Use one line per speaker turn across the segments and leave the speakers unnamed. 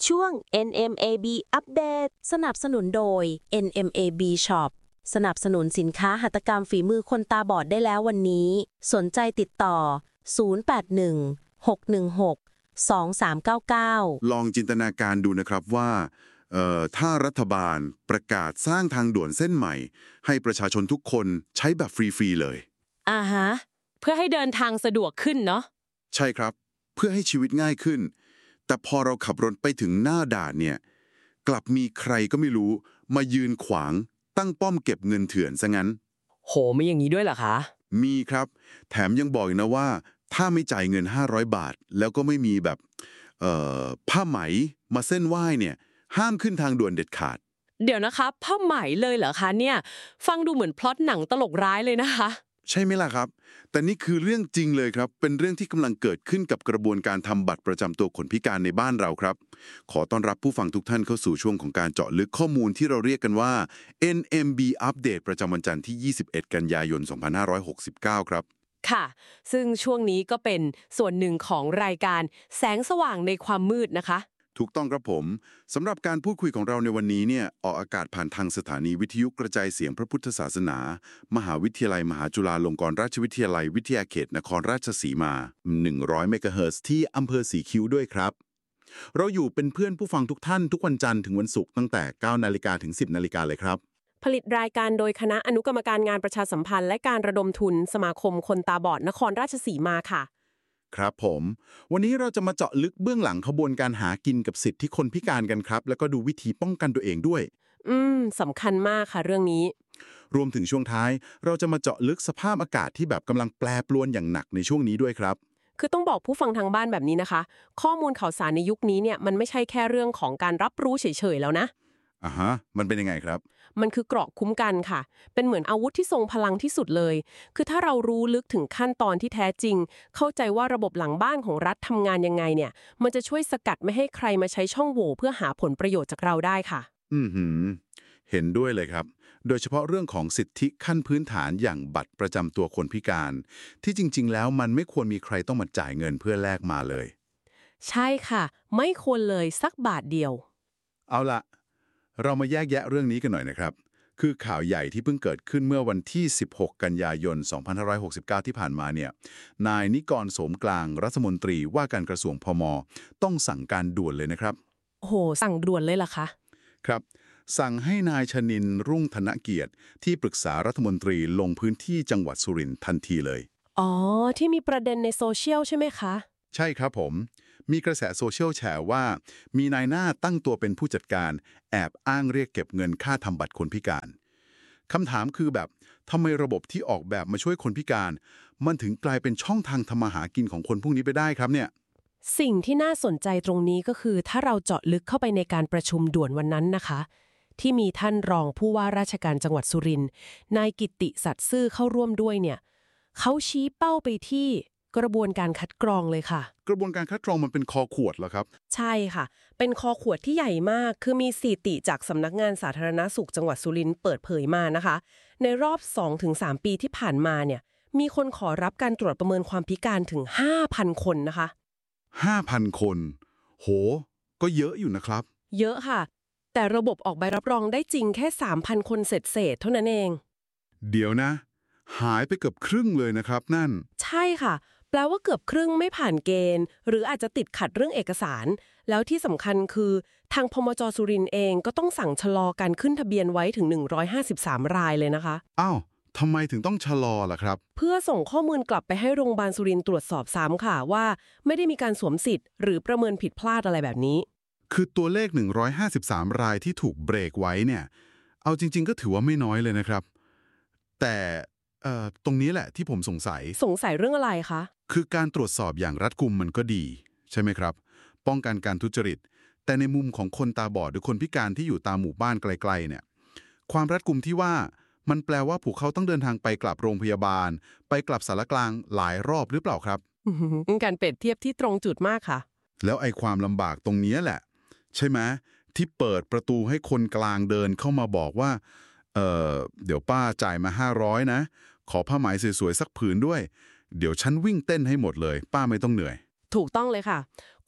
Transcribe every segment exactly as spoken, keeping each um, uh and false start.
ช่วง เอ็น เอ็ม เอ บี อัปเดตสนับสนุนโดย เอ็น เอ็ม เอ บี Shop สนับสนุนสินค้าหัตถกรรมฝีมือคนตาบอดได้แล้ววันนี้สนใจติดต่อศูนย์ แปด หนึ่ง หก หนึ่ง หก สอง สาม เก้า เก้า
ลองจินตนาการดูนะครับว่าเอ่อถ้ารัฐบาลประกาศสร้างทางด่วนเส้นใหม่ให้ประชาชนทุกคนใช้แบบฟรีๆเลย
อ่าฮะเพื่อให้เดินทางสะดวกขึ้นเนาะ
ใช่ครับเพื่อให้ชีวิตง่ายขึ้นแต่พอเราขับรถไปถึงหน้าด่านเนี่ยกลับมีใครก็ไม่รู้มายืนขวางตั้งป้อมเก็บเงินเถื่อนซะงั้น
โหมีอย่างนี้ด้วยเหรอคะ
มีครับแถมยังบอกอีกนะว่าถ้าไม่จ่ายเงินห้าร้อยบาทแล้วก็ไม่มีแบบเอ่อผ้าไหมมาเส้นไหว้เนี่ยห้ามขึ้นทางด่วนเด็ดขาด
เดี๋ยวนะคะผ้าไหมเลยเหรอคะเนี่ยฟังดูเหมือนพล็อตหนังตลกร้ายเลยนะคะ
ใช่ไหมล่ะครับแต่นี่คือเรื่องจริงเลยครับเป็นเรื่องที่กำลังเกิดขึ้นกับกระบวนการทำบัตรประจำตัวคนพิการในบ้านเราครับขอต้อนรับผู้ฟังทุกท่านเข้าสู่ช่วงของการเจาะลึกข้อมูลที่เราเรียกกันว่า เอ็น เอ็ม บี อัปเดตประจำวันจันทร์ที่ยี่สิบเอ็ดกันยายนสองพันห้าร้อยหกสิบเก้าครับ
ค่ะซึ่งช่วงนี้ก็เป็นส่วนหนึ่งของรายการแสงสว่างในความมืดนะคะ
ถูกต้องครับผมสำหรับการพูดคุยของเราในวันนี้เนี่ยออกอากาศผ่านทางสถานีวิทยุกระจายเสียงพระพุทธศาสนามหาวิทยาลัยมหาจุฬาลงกรณราชวิทยาลัยวิทยาเขตนครราชสีมาหนึ่งร้อยเมกะเฮิรตซ์ที่อำเภอสีคิ้วด้วยครับเราอยู่เป็นเพื่อนผู้ฟังทุกท่านทุกวันจันทร์ถึงวันศุกร์ตั้งแต่เก้านาฬิกาถึงสิบนาฬิกาเลยครับ
ผลิตรายการโดยคณะอนุกรรมการงานประชาสัมพันธ์และการระดมทุนสมาคมคนตาบอดนครราชสีมาค่ะ
ครับผมวันนี้เราจะมาเจาะลึกเบื้องหลังขบวนการหากินกับสิทธิคนพิการกันครับแล้วก็ดูวิธีป้องกันตัวเองด้วย
อืมสำคัญมากค่ะเรื่องนี้
รวมถึงช่วงท้ายเราจะมาเจาะลึกสภาพอากาศที่แบบกำลังแปรปรวนอย่างหนักในช่วงนี้ด้วยครับ
คือต้องบอกผู้ฟังทางบ้านแบบนี้นะคะข้อมูลข่าวสารในยุคนี้เนี่ยมันไม่ใช่แค่เรื่องของการรับรู้เฉยๆแล้วนะ
อ่าฮะมันเป็นยังไงครับ
มันคือเกราะคุ้มกันค่ะเป็นเหมือนอาวุธที่ทรงพลังที่สุดเลยคือถ้าเรารู้ลึกถึงขั้นตอนที่แท้จริงเข้าใจว่าระบบหลังบ้านของรัฐทำงานยังไงเนี่ยมันจะช่วยสกัดไม่ให้ใครมาใช้ช่องโหว่เพื่อหาผลประโยชน์จากเราได้ค่ะ
อือหือเห็นด้วยเลยครับโดยเฉพาะเรื่องของสิทธิขั้นพื้นฐานอย่างบัตรประจำตัวคนพิการที่จริงๆแล้วมันไม่ควรมีใครต้องมาจ่ายเงินเพื่อแลกมาเลย
ใช่ค่ะไม่ควรเลยสักบาทเดียว
เอาล่ะเรามาแยกแยะเรื่องนี้กันหน่อยนะครับคือข่าวใหญ่ที่เพิ่งเกิดขึ้นเมื่อวันที่สิบหกกันยายนสองพันห้าร้อยหกสิบเก้าที่ผ่านมาเนี่ยนายนิกรโสมกลางรัฐมนตรีว่าการกระทรวงพม.ต้องสั่งการด่วนเลยนะครับ
โอ้โหสั่งด่วนเลยล่ะคะ
ครับสั่งให้นายชนินทร์รุ่งธนเกียรติที่ปรึกษารัฐมนตรีลงพื้นที่จังหวัดสุรินทร์ทันทีเลย
อ๋อที่มีประเด็นในโซเชียลใช่ไหมคะ
ใช่ครับผมมีกระแสโซเชียลแฉว่ามีนายหน้าตั้งตัวเป็นผู้จัดการแอบอ้างเรียกเก็บเงินค่าทำบัตรคนพิการคำถามคือแบบทำไมระบบที่ออกแบบมาช่วยคนพิการมันถึงกลายเป็นช่องทางทำมาหากินของคนพวกนี้ไปได้ครับเนี่ย
สิ่งที่น่าสนใจตรงนี้ก็คือถ้าเราเจาะลึกเข้าไปในการประชุมด่วนวันนั้นนะคะที่มีท่านรองผู้ว่าราชการจังหวัดสุรินทร์นายกิตติสัตย์ซื่อเข้าร่วมด้วยเนี่ยเขาชี้เป้าไปที่กระบวนการคัดกรองเลยค่ะ
กระบวนการคัดกรองมันเป็นคอขวดเหรอครับ
ใช่ค่ะเป็นคอขวดที่ใหญ่มากคือมีสถิติจากสำนักงานสาธารณสุขจังหวัดสุรินทร์เปิดเผยมานะคะในรอบ สองถึงสาม ปีที่ผ่านมาเนี่ยมีคนขอรับการตรวจประเมินความพิการถึง ห้าพัน คนนะคะ
ห้าพัน คนโหก็เยอะอยู่นะครับ
เยอะค่ะแต่ระบบออกใบรับรองได้จริงแค่ สามพัน คนเศษๆเท่านั้นเอง
เดี๋ยวนะหายไปเกือบครึ่งเลยนะครับนั่น
ใช่ค่ะแปลว่าเกือบครึ่งไม่ผ่านเกณฑ์หรืออาจจะติดขัดเรื่องเอกสารแล้วที่สำคัญคือทางพมจ.สุรินทร์เองก็ต้องสั่งชะลอการขึ้นทะเบียนไว้ถึงหนึ่งร้อยห้าสิบสามรายเลยนะคะ
อ้าวทำไมถึงต้องชะลอล่ะครับ
เพื่อส่งข้อมูลกลับไปให้โรงพยาบาลสุรินทร์ตรวจสอบซ้ำค่ะว่าไม่ได้มีการสวมสิทธิ์หรือประเมินผิดพลาดอะไรแบบนี้
คือตัวเลขหนึ่งร้อยห้าสิบสามรายที่ถูกเบรกไว้เนี่ยเอาจริงๆก็ถือว่าไม่น้อยเลยนะครับแต่เอ่อตรงนี้แหละที่ผมสงสัย
สงสัยเรื่องอะไรคะ
คือการตรวจสอบอย่างรัดกุมมันก็ดีใช่ไหมครับป้องกันการทุจริตแต่ในมุมของคนตาบอดหรือคนพิการที่อยู่ตามหมู่บ้านไกลๆเนี่ยความรัดกุมที่ว่ามันแปลว่าพวกเขาต้องเดินทางไปกลับโรงพยาบาลไปกลับสารกลางหลายรอบหรือเปล่าครับ
การเปรียบเทียบที่ตรงจุดมากค่ะ
แล้วไอ้ความลำบากตรงนี้แหละใช่ไหมที่เปิดประตูให้คนกลางเดินเข้ามาบอกว่าเออเดี๋ยวป้าจ่ายมาห้าร้อยนะขอผ้าไหมสวยๆสักผืนด้วยเดี๋ยวฉันวิ่งเต้นให้หมดเลยป้าไม่ต้องเหนื่อย
ถูกต้องเลยค่ะ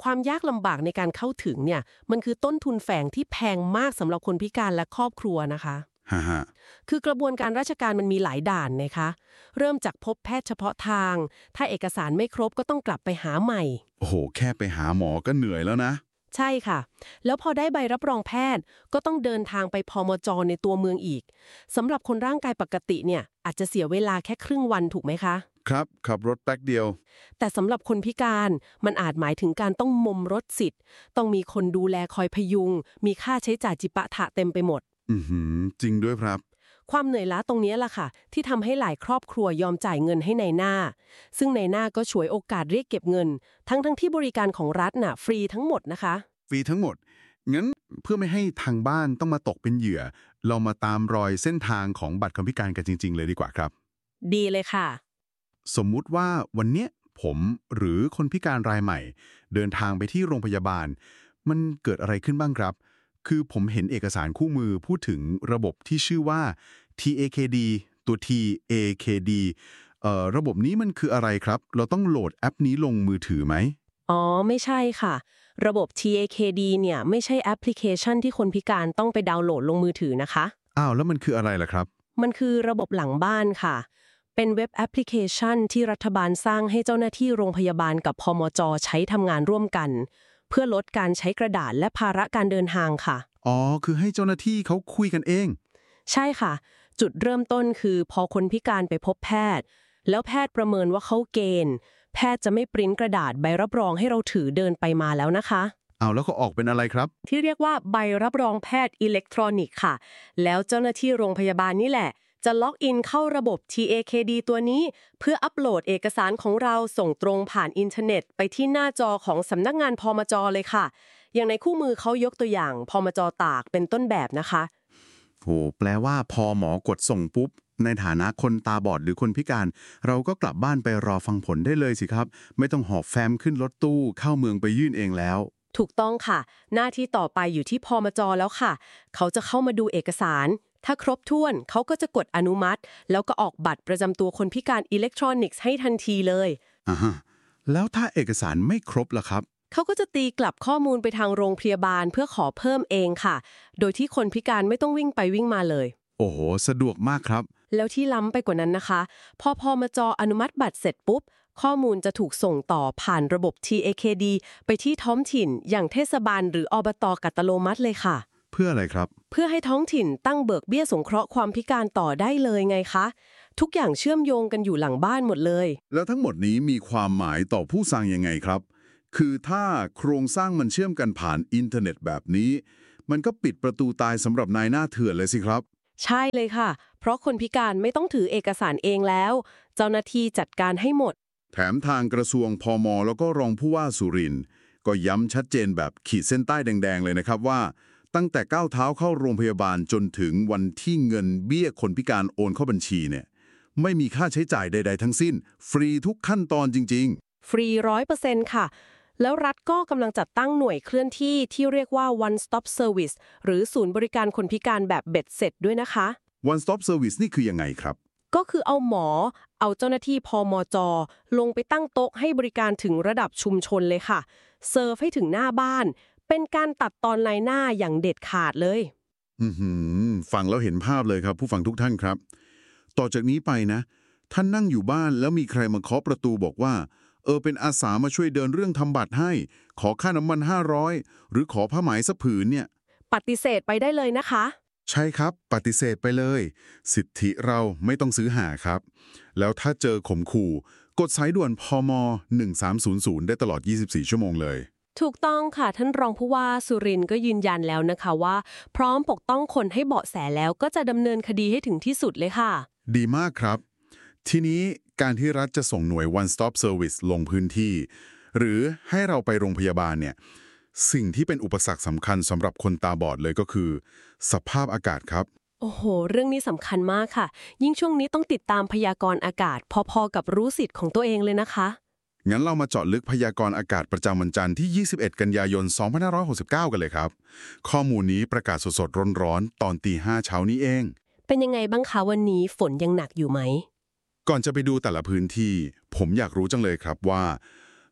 ความยากลำบากในการเข้าถึงเนี่ยมันคือต้นทุนแฝงที่แพงมากสำหรับคนพิการและครอบครัวนะคะ
ฮ่าฮะ
คือกระบวนการราชการมันมีหลายด่านนะคะเริ่มจากพบแพทย์เฉพาะทางถ้าเอกสารไม่ครบก็ต้องกลับไปหาใหม่
โอ้โหแค่ไปหาหมอก็เหนื่อยแล้วนะ
ใช่ค่ะแล้วพอได้ใบรับรองแพทย์ก็ต้องเดินทางไปพมจในตัวเมืองอีกสำหรับคนร่างกายปกติเนี่ยอาจจะเสียเวลาแค่ครึ่งวันถูกไหมคะ
ครับขับรถแป๊กเดียว
แต่สำหรับคนพิการมันอาจหมายถึงการต้องมมรถสิทธิ์ต้องมีคนดูแลคอยพยุงมีค่าใช้จ่ายจิปาถะเต็มไปหมด
อือหือจริงด้วยครับ
ความเหนื่อยล้าตรงนี้ล่ะค่ะที่ทำให้หลายครอบครัวยอมจ่ายเงินให้ในายหน้าซึ่งในายหน้าก็ฉวยโอกาสเรียกเก็บเงินทั้งทั้งที่บริการของรัฐน่ะฟรีทั้งหมดนะคะ
ฟรีทั้งหมดงั้นเพื่อไม่ให้ทางบ้านต้องมาตกเป็นเหยื่อเรามาตามรอยเส้นทางของบัตรคนพิการกันจริงๆเลยดีกว่าครับ
ดีเลยค่ะ
สมมุติว่าวันเนี้ยผมหรือคนพิการรายใหม่เดินทางไปที่โรงพยาบาลมันเกิดอะไรขึ้นบ้างครับคือผมเห็นเอกสารคู่มือพูดถึงระบบที่ชื่อว่า ที เอ เค ดี ตัว ที เอ เค ดี เอ่อระบบนี้มันคืออะไรครับเราต้องโหลดแอปนี้ลงมือถือไหม
อ๋อไม่ใช่ค่ะระบบ ที เอ เค ดี เนี่ยไม่ใช่แอปพลิเคชันที่คนพิการต้องไปดาวน์โหลดลงมือถือนะคะ
อ้าวแล้วมันคืออะไรล่ะครับ
มันคือระบบหลังบ้านค่ะเป็นเว็บแอปพลิเคชันที่รัฐบาลสร้างให้เจ้าหน้าที่โรงพยาบาลกับพมจใช้ทำงานร่วมกันเพื่อลดการใช้กระดาษและภาระการเดินทางค่ะ
อ๋อคือให้เจ้าหน้าที่เขาคุยกันเอง
ใช่ค่ะจุดเริ่มต้นคือพอคนพิการไปพบแพทย์แล้วแพทย์ประเมินว่าเขาเกณฑ์แพทย์จะไม่ปริ้นกระดาษใบรับรองให้เราถือเดินไปมาแล้วนะคะ
เอาแล้วเขาออกเป็นอะไรครับ
ที่เรียกว่าใบรับรองแพทย์อิเล็กทรอนิกส์ค่ะแล้วเจ้าหน้าที่โรงพยาบาลนี่แหละจะล็อกอินเข้าระบบ ที เอ เค ดี ตัวนี้เพื่ออัปโหลดเอกสารของเราส่งตรงผ่านอินเทอร์เน็ตไปที่หน้าจอของสำนักงานพมจเลยค่ะอย่างในคู่มือเขายกตัวอย่างพมจตากเป็นต้นแบบนะคะ
โหแปลว่าพอหมอกดส่งปุ๊บในฐานะคนตาบอดหรือคนพิการเราก็กลับบ้านไปรอฟังผลได้เลยสิครับไม่ต้องหอบแฟ้มขึ้นรถตู้เข้าเมืองไปยื่นเองแล้ว
ถูกต้องค่ะหน้าที่ต่อไปอยู่ที่พมจแล้วค่ะเขาจะเข้ามาดูเอกสารถ้าครบถ้วนเขาก็จะกดอนุมัติแล้วก็ออกบัตรประจำตัวคนพิการอิเล็กทรอนิกส์ให้ทันทีเลย
อ่าฮะแล้วถ้าเอกสารไม่ครบล่ะครับ
เขาก็จะตีกลับข้อมูลไปทางโรงพยาบาลเพื่อขอเพิ่มเองค่ะโดยที่คนพิการไม่ต้องวิ่งไปวิ่งมาเลย
โอ้โหสะดวกมากครับ
แล้วที่ล้ำไปกว่านั้นนะคะพอพมจอนุมัติบัตรเสร็จปุ๊บข้อมูลจะถูกส่งต่อผ่านระบบ ที เอ เค ดี ไปที่ท้องถิ่นอย่างเทศบาลหรืออบต.กัตโลมัติเลยค่ะ
เพื่ออะไรครับ
เพื่อให้ท้องถิ่นตั้งเบิกเบี้ยสงเคราะห์ความพิการต่อได้เลยไงคะทุกอย่างเชื่อมโยงกันอยู่หลังบ้านหมดเลย
แล้วทั้งหมดนี้มีความหมายต่อผู้สั่งยังไงครับคือถ้าโครงสร้างมันเชื่อมกันผ่านอินเทอร์เน็ตแบบนี้มันก็ปิดประตูตายสำหรับนายหน้าเถื่อนเลยสิครับ
ใช่เลยค่ะเพราะคนพิการไม่ต้องถือเอกสารเองแล้วเจ้าหน้าที่จัดการให้หมด
แถมทางกระทรวงพมแล้วก็รองผู้ว่าสุรินทร์ก็ย้ำชัดเจนแบบขีดเส้นใต้แดงๆเลยนะครับว่าตั้งแต่ก้าวเท้าเข้าโรงพยาบาลจนถึงวันที่เงินเบี้ยคนพิการโอนเข้าบัญชีเนี่ยไม่มีค่าใช้จ่ายใดๆทั้งสิ้นฟรีทุกขั้นตอนจริง
ๆฟรี ร้อยเปอร์เซ็นต์ ค่ะแล้วรัฐก็กำลังจัดตั้งหน่วยเคลื่อนที่ที่เรียกว่า one stop service หรือศูนย์บริการคนพิการแบบเบ็ดเสร็จด้วยนะคะ
one stop service นี่คือยังไงครับ
ก็คือเอาหมอเอาเจ้าหน้าที่พมจลงไปตั้งโต๊ะให้บริการถึงระดับชุมชนเลยค่ะเซิร์ฟให้ถึงหน้าบ้านเป็นการตัดตอนในหน้าอย่างเด็ดขาดเลย
อือหือฟังแล้วเห็นภาพเลยครับผู้ฟังทุกท่านครับต่อจากนี้ไปนะท่านนั่งอยู่บ้านแล้วมีใครมาเคาะประตูบอกว่าเออเป็นอาสามาช่วยเดินเรื่องทำบัตรให้ขอค่าน้ำมันห้าร้อยหรือขอผ้าไหมสักผืนเนี่ย
ปฏิเสธไปได้เลยนะคะ
ใช่ครับปฏิเสธไปเลยสิทธิเราไม่ต้องซื้อหาครับแล้วถ้าเจอข่มขู่กดสายด่วนพมหนึ่งสามศูนย์ศูนย์ได้ตลอดยี่สิบสี่ชั่วโมงเลย
ถูกต้องค่ะท่านรองผู้ว่าสุรินทร์ก็ยืนยันแล้วนะคะว่าพร้อมปกป้องคนให้เบาะแสแล้วก็จะดำเนินคดีให้ถึงที่สุดเลยค่ะ
ดีมากครับทีนี้การที่รัฐจะส่งหน่วย one stop service ลงพื้นที่หรือให้เราไปโรงพยาบาลเนี่ยสิ่งที่เป็นอุปสรรคสำคัญสำหรับคนตาบอดเลยก็คือสภาพอากาศครับ
โอ้โหเรื่องนี้สำคัญมากค่ะยิ่งช่วงนี้ต้องติดตามพยากรณ์อากาศพอๆกับรู้สิทธิ์ของตัวเองเลยนะคะ
งั้นเรามาเจาะลึกพยากรณ์อากาศประจำวันจันทร์ที่ยี่สิบเอ็ดกันยายนสองพันห้าร้อยหกสิบเก้ากันเลยครับข้อมูลนี้ประกาศสดๆร้อนๆตอนตีห้าเช้านี้เอง
เป็นยังไงบ้างคะวันนี้ฝนยังหนักอยู่ไหม
ก่อนจะไปดูแต่ละพื้นที่ผมอยากรู้จังเลยครับว่า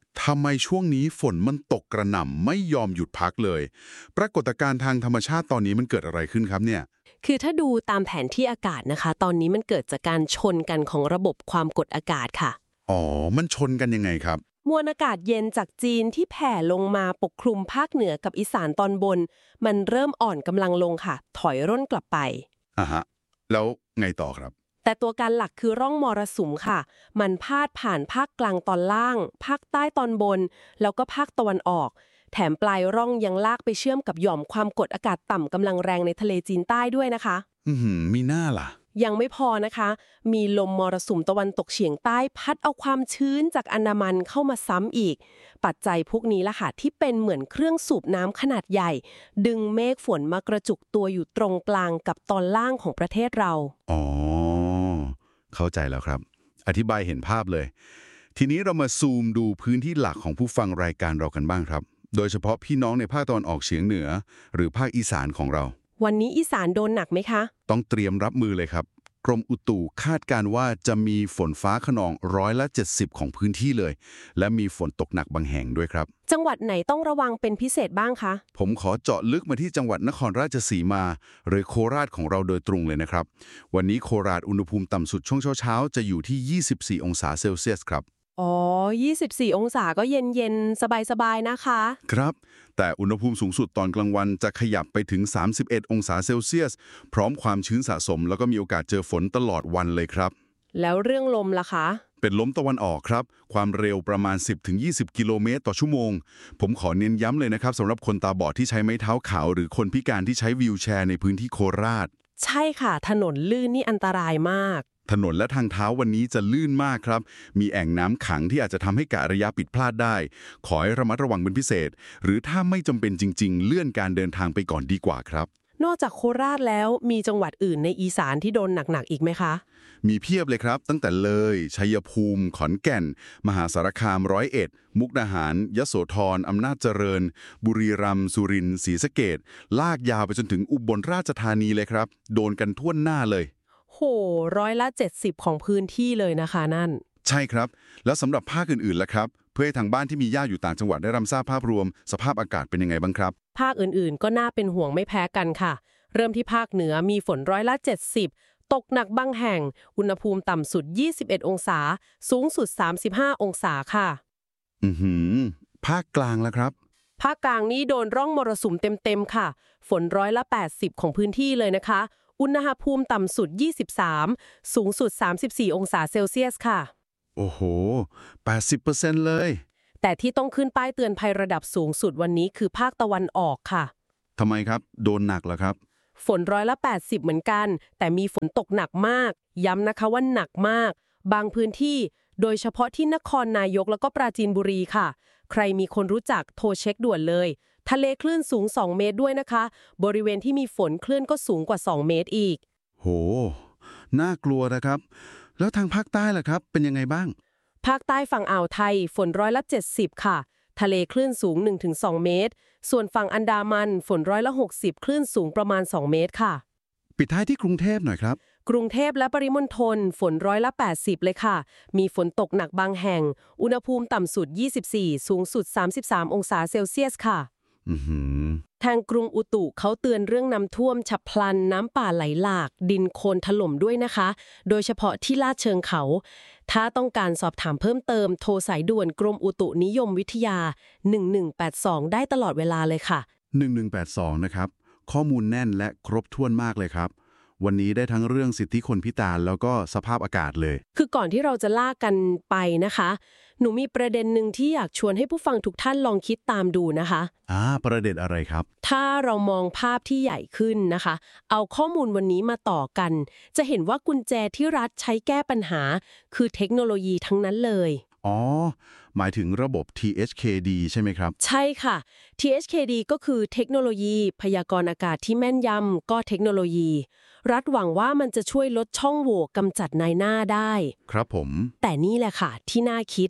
ทำไมช่วงนี้ฝนมันตกกระหน่ำไม่ยอมหยุดพักเลย ปรากฏการณ์ทางธรรมชาติตอนนี้มันเกิดอะไรขึ้นครับเนี่ย
คือถ้าดูตามแผนที่อากาศนะคะ ตอนนี้มันเกิดจากการชนกันของระบบความกดอากาศค่ะ
อ๋อมันชนกันยังไงครับ
มวลอากาศเย็นจากจีนที่แผ่ลงมาปกคลุมภาคเหนือกับอีสานตอนบน มันเริ่มอ่อนกำลังลงค่ะ ถอยร่นกลับไป
อ่ะฮะแล้วไงต่อครับ
แต่ตัวการหลักคือร่องมรสุมค่ะ มันพาดผ่านภาคกลางตอนล่าง ภาคใต้ตอนบน แล้วก็ภาคตะวันออก แถมปลายร่องยังลากไปเชื่อมกับหย่อมความกดอากาศต่ำกำลังแรงในทะเลจีนใต้ด้วยนะคะ
อือหือมีหน้าล่ะ
ยังไม่พอนะคะ มีลมมรสุมตะวันตกเฉียงใต้พัดเอาความชื้นจากอันดามันเข้ามาซ้ำอีก ปัจจัยพวกนี้ล่ะค่ะที่เป็นเหมือนเครื่องสูบน้ำขนาดใหญ่ ดึงเมฆฝนมากระจุกตัวอยู่ตรงกลางกับตอนล่างของประเทศเรา
อ๋อเข้าใจแล้วครับอธิบายเห็นภาพเลย ทีนี้เรามาซูมดูพื้นที่หลักของผู้ฟังรายการเรากันบ้างครับโดยเฉพาะพี่น้องในภาคตะวันออกเฉียงเหนือหรือภาคอีสานของเรา
วันนี้อีสานโดนหนักไหมคะ
ต้องเตรียมรับมือเลยครับกรมอุตุคาดการณ์ว่าจะมีฝนฟ้าคะนองร้อยละเจ็ดสิบของพื้นที่เลยและมีฝนตกหนักบางแห่งด้วยครับ
จังหวัดไหนต้องระวังเป็นพิเศษบ้างคะ
ผมขอเจาะลึกมาที่จังหวัดนครราชสีมาหรือโคราชของเราโดยตรงเลยนะครับวันนี้โคราชอุณหภูมิต่ำสุดช่วงเช้าๆจะอยู่ที่ยี่สิบสี่องศาเซลเซียสครับ
อ๋อยี่สิบสี่องศาก็เย็นๆสบายๆนะคะ
ครับแต่อุณหภูมิสูงสุดตอนกลางวันจะขยับไปถึงสามสิบเอ็ดองศาเซลเซียสพร้อมความชื้นสะสมแล้วก็มีโอกาสเจอฝนตลอดวันเลยครับ
แล้วเรื่องลมล่ะคะ
เป็นลมตะวันออกครับความเร็วประมาณ สิบถึงยี่สิบ กิโลเมตรต่อชั่วโมงผมขอเน้นย้ำเลยนะครับสำหรับคนตาบอดที่ใช้ไม้เท้าขาวหรือคนพิการที่ใช้วีลแชร์ในพื้นที่โคราช
ใช่ค่ะถนนลื่นนี่อันตรายมาก
ถนนและทางเท้าวันนี้จะลื่นมากครับมีแอ่งน้ำขังที่อาจจะทำให้กะระยะผิดพลาดได้ขอให้ระมัดระวังเป็นพิเศษหรือถ้าไม่จำเป็นจริงๆเลื่อนการเดินทางไปก่อนดีกว่าครับ
นอกจากโคราชแล้วมีจังหวัดอื่นในอีสานที่โดนหนักๆอีกไหมคะ
มีเพียบเลยครับตั้งแต่เลยชัยภูมิขอนแก่นมหาสารคามร้อยเอ็ดมุกดาหารยโสธรอำนาจเจริญบุรีรัมย์สุรินทร์ศรีสะเกษลากยาวไปจนถึงอุบลราชธานีเลยครับโดนกันทั่วหน้าเลย
โหร้อยละเจ็ดสิบของพื้นที่เลยนะคะนั่น
ใช่ครับแล้วสำหรับภาคอื่นๆล่ะครับเพื่อให้ทางบ้านที่มีญาติอยู่ต่างจังหวัดได้รับทราบภาพรวมสภาพอากาศเป็นยังไงบ้างครับ
ภาคอื่นๆก็น่าเป็นห่วงไม่แพ้กันค่ะเริ่มที่ภาคเหนือมีฝนร้อยละเจ็ดสิบตกหนักบางแห่งอุณหภูมิต่ำสุดยี่สิบเอ็ดองศาสูงสุดสามสิบห้าองศาค่ะ
อือหือภาคกลางแล้วครับ
ภาคกลางนี้โดนร่องมรสุมเต็มๆค่ะฝนร้อยละแปดสิบของพื้นที่เลยนะคะอุณหภูมิต่ำสุดยี่สิบสามสูงสุดสามสิบสี่องศาเซลเซียสค่ะ
โอ้โห แปดสิบเปอร์เซ็นต์ เลย
แต่ที่ต้องขึ้นป้ายเตือนภัยระดับสูงสุดวันนี้คือภาคตะวันออกค่ะ
ทำไมครับโดนหนักเหรอครับ
ฝนร้อยละแปดสิบเหมือนกันแต่มีฝนตกหนักมากย้ำนะคะว่าหนักมากบางพื้นที่โดยเฉพาะที่นครนายกแล้วก็ปราจีนบุรีค่ะใครมีคนรู้จักโทรเช็คด่วนเลยทะเลคลื่นสูงสองเมตรด้วยนะคะบริเวณที่มีฝนคลื่นก็สูงกว่าสองเมตรอีก
โหน่ากลัวนะครับแล้วทางภาคใต้ล่ะครับเป็นยังไงบ้าง
ภาคใต้ฝั่งอ่าวไทยฝนร้อยละเจ็ดสิบค่ะทะเลคลื่นสูง หนึ่งถึงสอง เมตรส่วนฝั่งอันดามันฝนร้อยละหกสิบคลื่นสูงประมาณสองเมตรค่ะ
ปิดท้ายที่กรุงเทพหน่อยครับ
กรุงเทพและปริมณฑลฝนร้อยละแปดสิบเลยค่ะมีฝนตกหนักบางแห่งอุณหภูมิต่ำสุดยี่สิบสี่สูงสุดสามสิบสามองศาเซลเซียสค่ะทางกรุงอุตุเขาเตือนเรื่องน้ำท่วมฉับพลันน้ำป่าไหลหลากดินโคลนถล่มด้วยนะคะโดยเฉพาะที่ลาดเชิงเขาถ้าต้องการสอบถามเพิ่มเติมโทรสายด่วนกรมอุตุนิยมวิทยาหนึ่งหนึ่งแปดสองได้ตลอดเวลาเลยค่ะ
หนึ่งหนึ่งแปดสองนะครับข้อมูลแน่นและครบถ้วนมากเลยครับวันนี้ได้ทั้งเรื่องสิทธิคนพิการแล้วก็สภาพอากาศเลย
คือก่อนที่เราจะลากกันไปนะคะหนูมีประเด็นหนึ่งที่อยากชวนให้ผู้ฟังทุกท่านลองคิดตามดูนะคะ
อ่าประเด็นอะไรครับ
ถ้าเรามองภาพที่ใหญ่ขึ้นนะคะเอาข้อมูลวันนี้มาต่อกันจะเห็นว่ากุญแจที่รัฐใช้แก้ปัญหาคือเทคโนโลยีทั้งนั้นเลย
อ๋อหมายถึงระบบ ที เอช เค ดี ใช่ไหมครับ
ใช่ค่ะ ที เอช เค ดี ก็คือเทคโนโลยีพยากรณ์อากาศที่แม่นยำก็เทคโนโลยีรัฐหวังว่ามันจะช่วยลดช่องโหว่กำจัดนายหน้าได้
ครับผม
แต่นี่แหละค่ะที่น่าคิด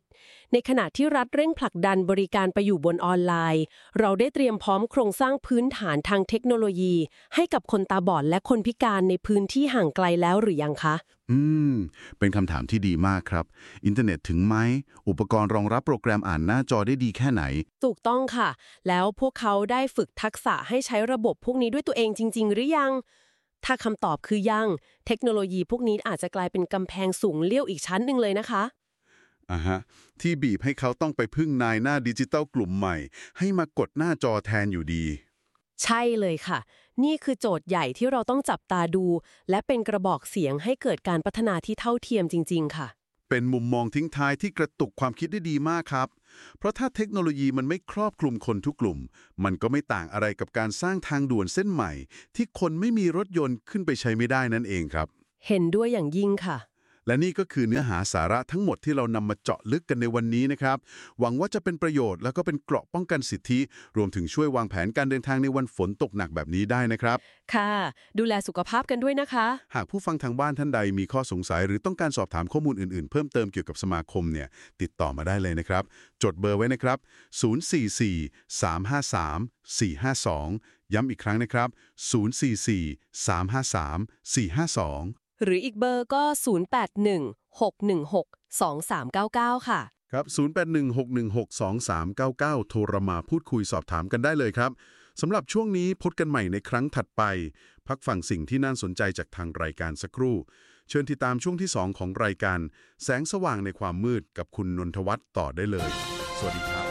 ในขณะที่รัฐเร่งผลักดันบริการไปอยู่บนออนไลน์เราได้เตรียมพร้อมโครงสร้างพื้นฐานทางเทคโนโลยีให้กับคนตาบอดและคนพิการในพื้นที่ห่างไกลแล้วหรือยังคะ
อืมเป็นคำถามที่ดีมากครับอินเทอร์เน็ตถึงไหมอุปกรณ์รองรับโปรแกรมอ่านหน้าจอได้ดีแค่ไหน
ถูกต้องค่ะแล้วพวกเขาได้ฝึกทักษะให้ใช้ระบบพวกนี้ด้วยตัวเองจริงๆหรือยังถ้าคำตอบคือยังเทคโนโลยีพวกนี้อาจจะกลายเป็นกำแพงสูงเลี้ยวอีกชั้นหนึ่งเลยนะคะ
อ่าฮะที่บีบให้เขาต้องไปพึ่งนายหน้าดิจิทัลกลุ่มใหม่ให้มากดหน้าจอแทนอยู่ดี
ใช่เลยค่ะนี่คือโจทย์ใหญ่ที่เราต้องจับตาดูและเป็นกระบอกเสียงให้เกิดการพัฒนาที่เท่าเทียมจริงๆค่ะ
เป็นมุมมองทิ้งท้ายที่กระตุกความคิดได้ดีมากครับเพราะถ้าเทคโนโลยีมันไม่ครอบคลุมคนทุกกลุ่มมันก็ไม่ต่างอะไรกับการสร้างทางด่วนเส้นใหม่ที่คนไม่มีรถยนต์ขึ้นไปใช้ไม่ได้นั่นเองครับ
เห็นด้วยอย่างยิ่งค่ะ
และนี่ก็คือเนื้อหาสาระทั้งหมดที่เรานำมาเจาะลึกกันในวันนี้นะครับหวังว่าจะเป็นประโยชน์แล้วก็เป็นเกราะป้องกันสิทธิรวมถึงช่วยวางแผนการเดินทางในวันฝนตกหนักแบบนี้ได้นะครับ
ค่ะดูแลสุขภาพกันด้วยนะคะ
หากผู้ฟังทางบ้านท่านใดมีข้อสงสัยหรือต้องการสอบถามข้อมูลอื่นๆเพิ่มเติมเกี่ยวกับสมาคมเนี่ยติดต่อมาได้เลยนะครับจดเบอร์ไว้นะครับศูนย์ สี่ สี่ สาม ห้า สาม สี่ ห้า สองย้ำอีกครั้งนะครับศูนย์ สี่ สี่ สาม ห้า สาม สี่ ห้า สอง
หรืออีกเบอร์ก็ศูนย์ แปด หนึ่ง หก หนึ่ง หก สอง สาม เก้า เก้าค่ะ
ครับศูนย์ แปด หนึ่ง หก หนึ่ง หก สอง สาม เก้า เก้าโทรมาพูดคุยสอบถามกันได้เลยครับสำหรับช่วงนี้พบกันใหม่ในครั้งถัดไปพักฟังสิ่งที่น่าสนใจจากทางรายการสักครู่เชิญติดตามช่วงที่สองของรายการแสงสว่างในความมืดกับคุณนนทวัฒน์ต่อได้เลยสวัสดีครับ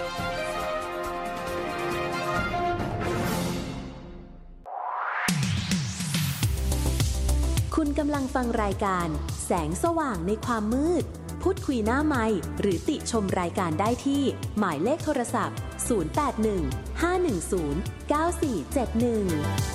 คุณกำลังฟังรายการแสงสว่างในความมืดพูดคุยหน้าไมค์หรือติชมรายการได้ที่หมายเลขโทรศัพท์ศูนย์ แปด หนึ่ง ห้า หนึ่ง ศูนย์ เก้า สี่ เจ็ด หนึ่ง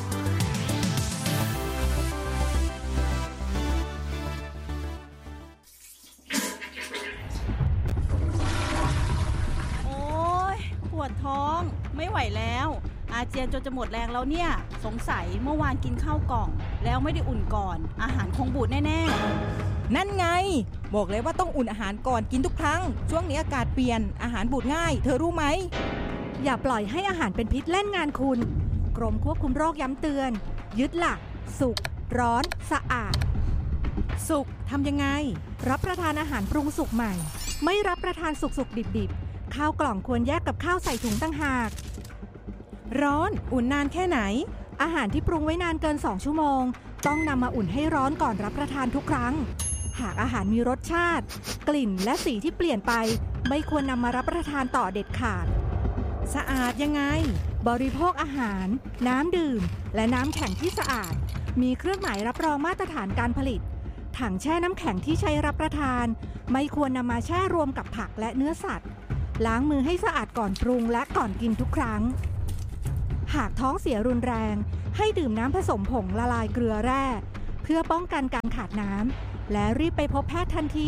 โอ๊ยปวดท้องไม่ไหวแล้วอาเจียนจนจะหมดแรงแล้วเนี่ยสงสัยเมื่อวานกินข้าวกล่องแล้วไม่ได้อุ่นก่อนอาหารคงบูดแน่ๆ
นั่นไงบอกเลยว่าต้องอุ่นอาหารก่อนกินทุกครั้งช่วงนี้อากาศเปลี่ยนอาหารบูดง่ายเธอรู้ไหมอย่าปล่อยให้อาหารเป็นพิษเล่นงานคุณกรมควบคุมโรคย้ำเตือนยึดหลักสุกร้อนสะอาดสุกทำยังไงรับประทานอาหารปรุงสุกใหม่ไม่รับประทานสุกๆดิบๆข้าวกล่องควรแยกกับข้าวใส่ถุงต่างหากร้อนอุ่นนานแค่ไหนอาหารที่ปรุงไว้นานเกินสองชั่วโมงต้องนำมาอุ่นให้ร้อนก่อนรับประทานทุกครั้งหากอาหารมีรสชาติกลิ่นและสีที่เปลี่ยนไปไม่ควรนำมารับประทานต่อเด็ดขาดสะอาดยังไงบริโภคอาหารน้ำดื่มและน้ำแข็งที่สะอาดมีเครื่องหมายรับรองมาตรฐานการผลิตถังแช่น้ำแข็งที่ใช้รับประทานไม่ควรนำมาแช่รวมกับผักและเนื้อสัตว์ล้างมือให้สะอาดก่อนปรุงและก่อนกินทุกครั้งหากท้องเสียรุนแรงให้ดื่มน้ำผสมผงละลายเกลือแร่เพื่อป้องกันการขาดน้ำและรีบไปพบแพทย์ทันที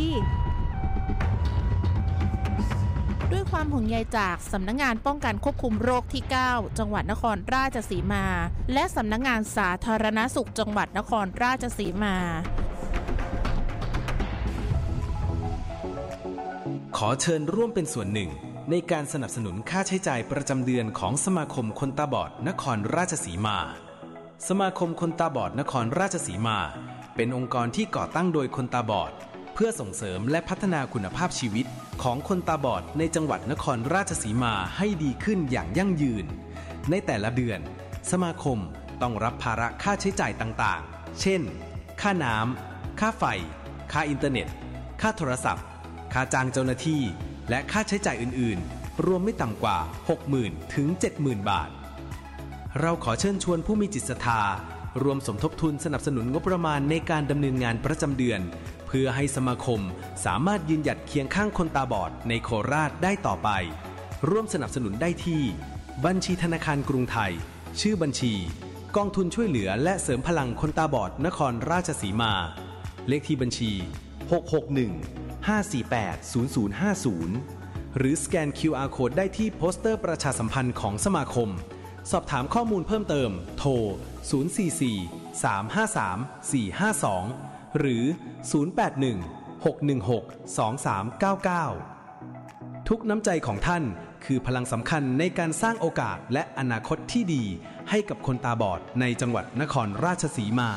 ด้วยความห่วงใยจากสำนักงานป้องกันควบคุมโรคที่เก้าจังหวัดนครราชสีมาและสำนักงานสาธารณสุขจังหวัดนครราชสีมา
ขอเชิญร่วมเป็นส่วนหนึ่งในการสนับสนุนค่าใช้จ่ายประจำเดือนของสมาคมคนตาบอดนครราชสีมาสมาคมคนตาบอดนครราชสีมาเป็นองค์กรที่ก่อตั้งโดยคนตาบอดเพื่อส่งเสริมและพัฒนาคุณภาพชีวิตของคนตาบอดในจังหวัดนครราชสีมาให้ดีขึ้นอย่างยั่งยืนในแต่ละเดือนสมาคมต้องรับภาระค่าใช้จ่ายต่างๆเช่นค่าน้ำค่าไฟค่าอินเทอร์เน็ตค่าโทรศัพท์ค่าจ้างเจ้าหน้าที่และค่าใช้จ่ายอื่นๆรวมไม่ต่ำกว่า หกหมื่น ถึง เจ็ดหมื่น บาทเราขอเชิญชวนผู้มีจิตศรัทธารวมสมทบทุนสนับสนุนงบประมาณในการดำเนินงานประจำเดือนเพื่อให้สมาคมสามารถยืนหยัดเคียงข้างคนตาบอดในโคราชได้ต่อไปร่วมสนับสนุนได้ที่บัญชีธนาคารกรุงไทยชื่อบัญชีกองทุนช่วยเหลือและเสริมพลังคนตาบอดนครราชสีมาเลขที่บัญชีหก หก หนึ่ง ห้า สี่ แปด ศูนย์ ศูนย์ ห้า ศูนย์หรือสแกน คิว อาร์ Code ได้ที่โปสเตอร์ประชาสัมพันธ์ของสมาคมสอบถามข้อมูลเพิ่มเติมโทรศูนย์ สี่ สี่ สาม ห้า สาม สี่ ห้า สองหรือศูนย์ แปด หนึ่ง หก หนึ่ง หก สอง สาม เก้า เก้าทุกน้ำใจของท่านคือพลังสำคัญในการสร้างโอกาสและอนาคตที่ดีให้กับคนตาบอดในจังหวัดนครราชสีมา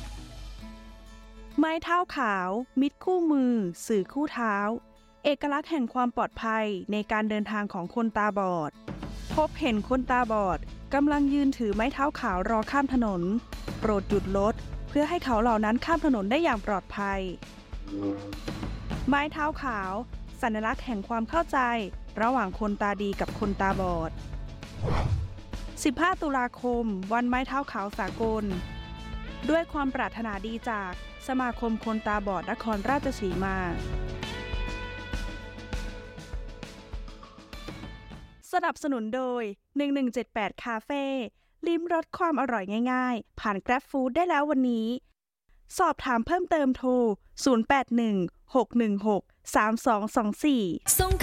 ไม้เท้าขาวมิตรคู่มือสื่อคู่เท้าเอกลักษณ์แห่งความปลอดภัยในการเดินทางของคนตาบอดพบเห็นคนตาบอดกำลังยืนถือไม้เท้าขาวรอข้ามถนนโปรดหยุดรถเพื่อให้เขาเหล่านั้นข้ามถนนได้อย่างปลอดภัยไม้เท้าขาวสัญลักษณ์แห่งความเข้าใจระหว่างคนตาดีกับคนตาบอดสิบห้าตุลาคมวันไม้เท้าขาวสากลด้วยความปรารถนาดีจากสมาคมคนตาบอดนครราชสีมาสนับสนุนโดยหนึ่งหนึ่งเจ็ดแปดคาเฟ่ลิ้มรสความอร่อยง่ายๆผ่าน Grab Food ได้แล้ววันนี้สอบถามเพิ่มเติมโทรศูนย์ แปด หนึ่ง หก หนึ่ง หก สาม สอง สอง สี่